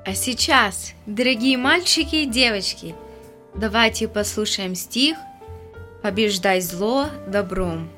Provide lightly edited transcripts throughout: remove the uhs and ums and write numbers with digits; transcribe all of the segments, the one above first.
А сейчас, дорогие мальчики и девочки, давайте послушаем стих «Побеждай зло добром».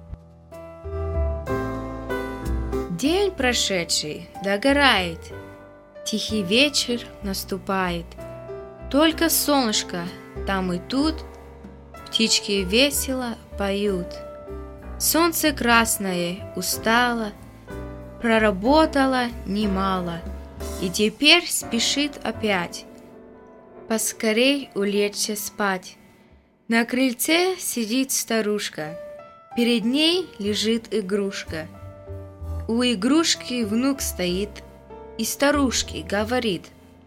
День прошедший догорает, тихий вечер наступает. Только солнышко там и тут, птички весело поют. Солнце красное устало, проработало немало, и теперь спешит опять поскорей улечься спать. На крыльце сидит старушка, перед ней лежит игрушка. У игрушки внук стоит и старушке говорит: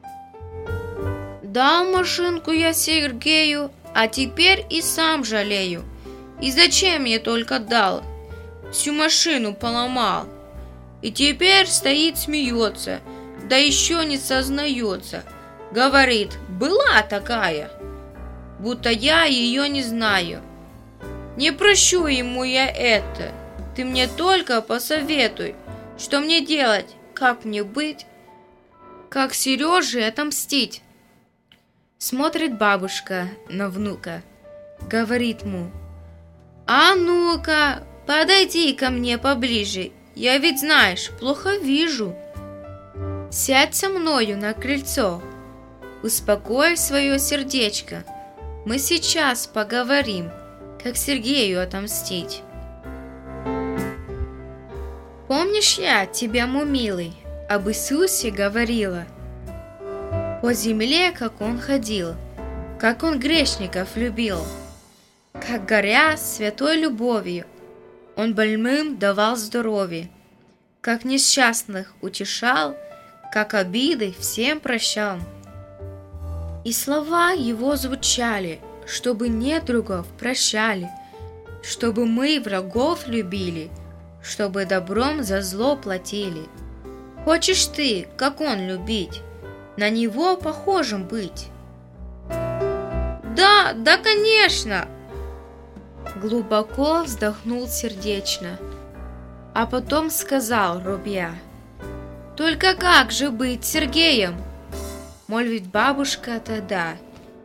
«Дал машинку я Сергею, а теперь и сам жалею. И зачем мне только дал? Всю машину поломал». И теперь стоит смеется, да еще не сознается. Говорит: «Была такая, будто я ее не знаю. Не прощу ему я это. Ты мне только посоветуй, что мне делать, как мне быть, как Сереже отомстить». Смотрит бабушка на внука, говорит ему: «А ну-ка, подойди ко мне поближе, я ведь, знаешь, плохо вижу. Сядь со мною на крыльцо, успокой свое сердечко, мы сейчас поговорим, как Сергею отомстить. Помнишь, я тебе, мой милый, об Иисусе говорила? По земле, как он ходил, как он грешников любил, как горя святой любовью, он больным давал здоровье, как несчастных утешал, как обиды всем прощал. И слова его звучали, чтобы недругов прощали, чтобы мы врагов любили, чтобы добром за зло платили. Хочешь ты, как он, любить, на него похожим быть?» «Да, да, конечно!» Глубоко вздохнул сердечно, а потом сказал, робя: «Только как же быть Сергеем?» Молвит бабушка тогда: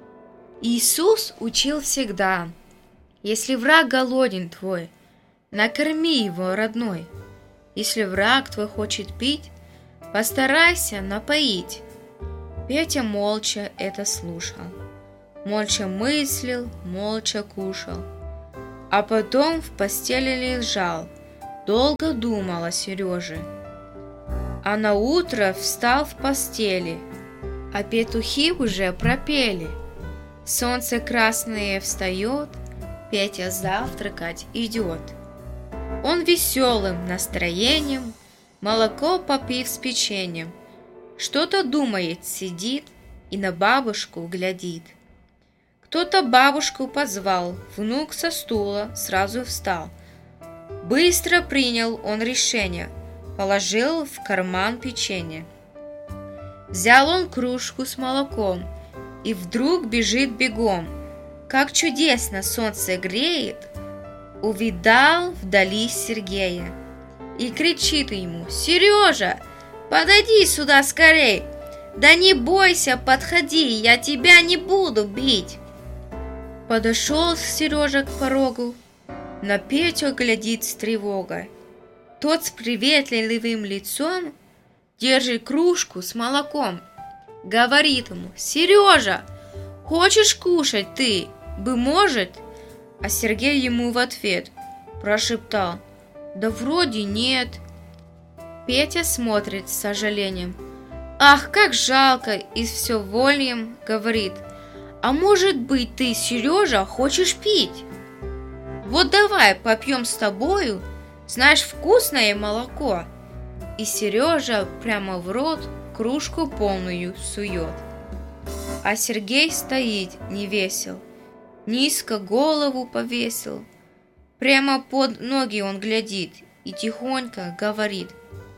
«Иисус учил всегда: если враг голоден твой, накорми его, родной. Если враг твой хочет пить, постарайся напоить». Петя молча это слушал, молча мыслил, молча кушал, а потом в постели лежал, долго думал о Сереже. А на утро встал в постели, а петухи уже пропели. Солнце красное встает, Петя завтракать идет. Он веселым настроением, молоко попив с печеньем, что-то думает, сидит и на бабушку глядит. Кто-то бабушку позвал, внук со стула сразу встал. Быстро принял он решение, положил в карман печенье. Взял он кружку с молоком и вдруг бежит бегом. Как чудесно солнце греет, увидал вдали Сергея и кричит ему: «Сережа, подойди сюда скорей! Да не бойся, подходи, я тебя не буду бить!» Подошел Сережа к порогу, на Петю глядит с тревогой. Тот с приветливым лицом держит кружку с молоком. Говорит ему: «Сережа, хочешь кушать ты? Бы может?» А Сергей ему в ответ прошептал: «Да вроде нет». Петя смотрит с сожалением. «Ах, как жалко!» И все вольем говорит: «А может быть, ты, Сережа, хочешь пить? Вот давай попьем с тобою, знаешь, вкусное молоко». И Сережа прямо в рот кружку полную сует. А Сергей стоит невесел, низко голову повесил, прямо под ноги он глядит и тихонько говорит: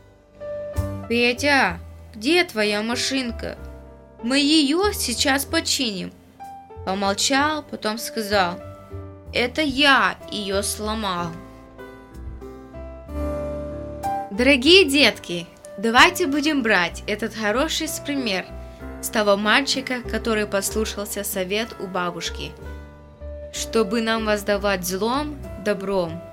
«Петя, где твоя машинка? Мы ее сейчас починим». Помолчал, потом сказал: «Это я ее сломал». Дорогие детки, Давайте будем брать этот хороший пример с того мальчика, который послушался совет у бабушки, чтобы нам воздавать злом добром,